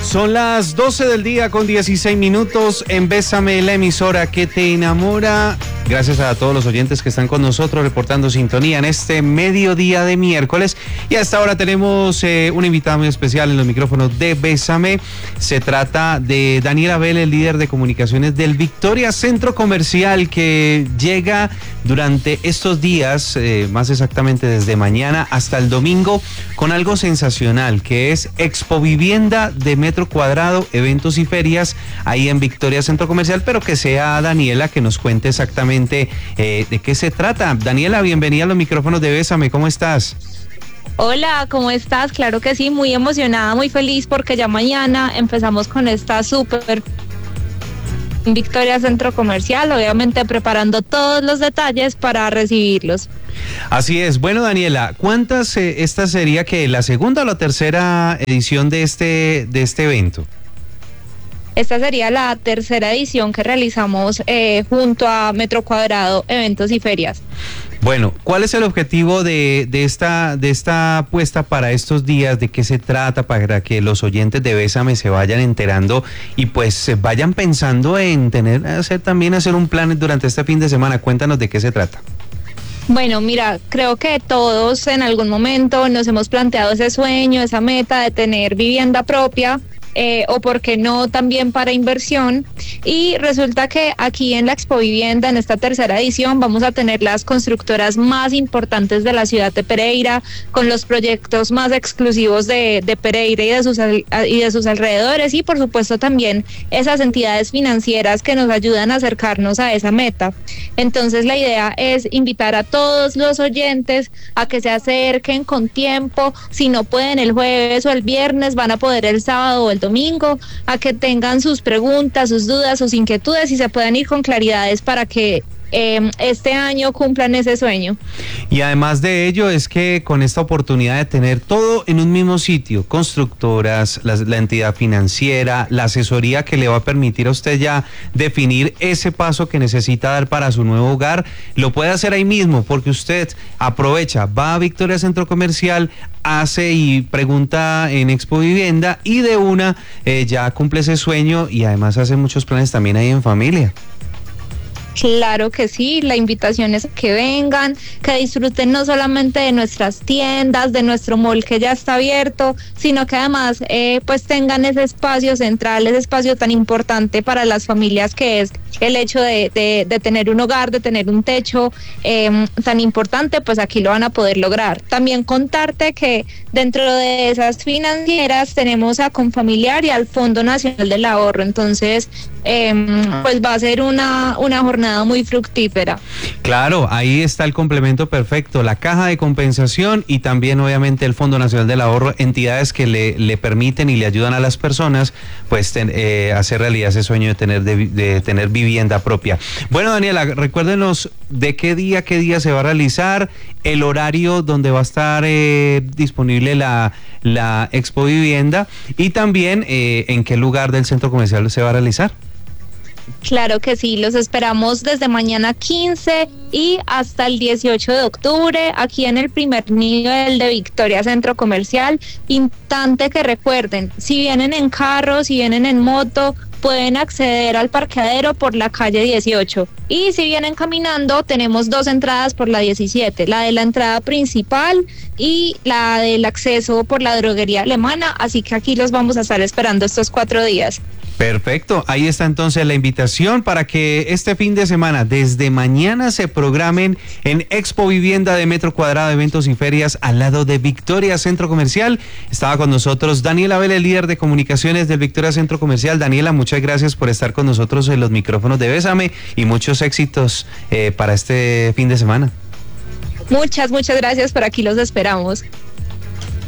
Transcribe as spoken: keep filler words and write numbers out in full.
Son las doce del día con dieciséis minutos en Bésame, la emisora que te enamora. Gracias a todos los oyentes que están con nosotros reportando sintonía en este mediodía de miércoles. Y hasta ahora tenemos eh, un invitado muy especial en los micrófonos de Bésame. Se trata de Daniela Vélez, el líder de comunicaciones del Victoria Centro Comercial, que llega durante estos días, eh, más exactamente desde mañana hasta el domingo, con algo sensacional, que es Expo Vivienda de Metro Cuadrado, eventos y ferias ahí en Victoria Centro Comercial, pero que sea Daniela que nos cuente exactamente eh, de qué se trata. Daniela, bienvenida a los micrófonos de Bésame, ¿cómo estás? Hola, ¿cómo estás? Claro que sí, muy emocionada, muy feliz porque ya mañana empezamos con esta súper Victoria Centro Comercial, obviamente preparando todos los detalles para recibirlos. Así es. Bueno, Daniela, ¿cuántas, eh, esta sería que la segunda o la tercera edición de este, de este evento? Esta sería la tercera edición que realizamos eh, junto a Metro Cuadrado, eventos y ferias. Bueno, ¿cuál es el objetivo de, de esta de esta apuesta para estos días? ¿De qué se trata? Para que los oyentes de Bésame se vayan enterando y pues se vayan pensando en tener, hacer también hacer un plan durante este fin de semana. Cuéntanos de qué se trata. Bueno, mira, creo que todos en algún momento nos hemos planteado ese sueño, esa meta de tener vivienda propia. Eh, o por qué no también para inversión, y resulta que aquí en la Expo Vivienda, en esta tercera edición, vamos a tener las constructoras más importantes de la ciudad de Pereira, con los proyectos más exclusivos de, de Pereira y de, sus, y de sus alrededores, y por supuesto también esas entidades financieras que nos ayudan a acercarnos a esa meta. Entonces la idea es invitar a todos los oyentes a que se acerquen con tiempo. Si no pueden el jueves o el viernes, van a poder el sábado o el domingo, a que tengan sus preguntas, sus dudas, sus inquietudes y se puedan ir con claridades para que eh, este año cumplan ese sueño. Y además de ello es que con esta oportunidad de tener todo en un mismo sitio, constructoras, la, la entidad financiera, la asesoría que le va a permitir a usted ya definir ese paso que necesita dar para su nuevo hogar, lo puede hacer ahí mismo, porque usted aprovecha, va a Victoria Centro Comercial, hace y pregunta en Expo Vivienda y de una eh, ya cumple ese sueño y además hace muchos planes también ahí en familia. Claro que sí, la invitación es que vengan, que disfruten no solamente de nuestras tiendas, de nuestro mall que ya está abierto, sino que además eh, pues tengan ese espacio central, ese espacio tan importante para las familias que es el hecho de, de, de tener un hogar, de tener un techo eh, tan importante, pues aquí lo van a poder lograr. También contarte que dentro de esas financieras tenemos a Confamiliar y al Fondo Nacional del Ahorro, entonces eh, pues va a ser una, una jornada muy fructífera. Claro, ahí está el complemento perfecto, la caja de compensación y también obviamente el Fondo Nacional del Ahorro, entidades que le, le permiten y le ayudan a las personas pues ten, eh, hacer realidad ese sueño de tener de, de tener vivienda propia. Bueno, Daniela, recuérdenos de qué día, qué día se va a realizar, el horario donde va a estar eh, disponible la, la Expo Vivienda y también eh, en qué lugar del centro comercial se va a realizar. Claro que sí, los esperamos desde mañana quince y hasta el dieciocho de octubre aquí en el primer nivel de Victoria Centro Comercial. Importante que recuerden, si vienen en carro, si vienen en moto, pueden acceder al parqueadero por la calle dieciocho. Y si vienen caminando, tenemos dos entradas por la diecisiete, la de la entrada principal y la del acceso por la droguería alemana, así que aquí los vamos a estar esperando estos cuatro días. Perfecto, ahí está entonces la invitación para que este fin de semana, desde mañana, se programen en Expo Vivienda de Metro Cuadrado, eventos y ferias al lado de Victoria Centro Comercial. Estaba con nosotros Daniela Vélez, líder de comunicaciones del Victoria Centro Comercial. Daniela, muchas gracias por estar con nosotros en los micrófonos de Bésame y muchos éxitos eh, para este fin de semana. Muchas, muchas gracias, por aquí los esperamos.